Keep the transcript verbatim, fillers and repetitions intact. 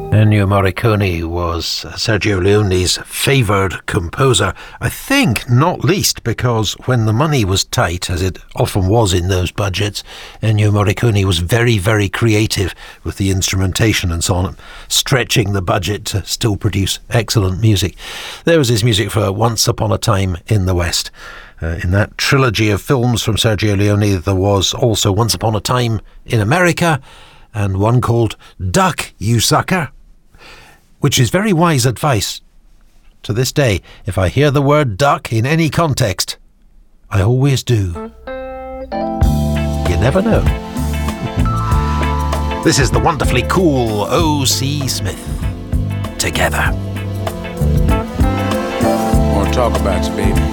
Ennio Morricone was Sergio Leone's favoured composer, I think not least because when the money was tight, as it often was in those budgets, Ennio Morricone was very, very creative with the instrumentation and so on, stretching the budget to still produce excellent music. There was his music for Once Upon a Time in the West. Uh, in that trilogy of films from Sergio Leone, there was also Once Upon a Time in America and one called Duck, You Sucker, which is very wise advice. To this day, if I hear the word duck in any context, I always do. You never know. This is the wonderfully cool O C Smith. Together. I want to talk about you, baby.